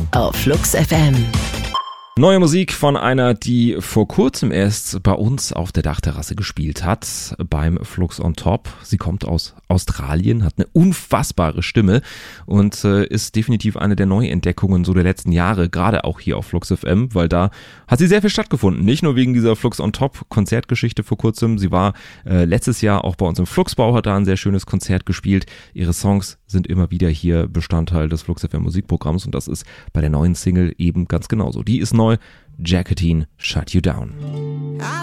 auf Flux FM. Neue Musik von einer, die vor kurzem erst bei uns auf der Dachterrasse gespielt hat, beim Flux on Top. Sie kommt aus Australien, hat eine unfassbare Stimme und ist definitiv eine der Neuentdeckungen so der letzten Jahre, gerade auch hier auf Flux FM, weil da hat sie sehr viel stattgefunden. Nicht nur wegen dieser Flux on Top Konzertgeschichte vor kurzem, sie war letztes Jahr auch bei uns im Fluxbau, hat da ein sehr schönes Konzert gespielt. Ihre Songs sind immer wieder hier Bestandteil des Flux FM Musikprogramms und das ist bei der neuen Single eben ganz genauso. Die ist neu, Jacqueline Shut You Down.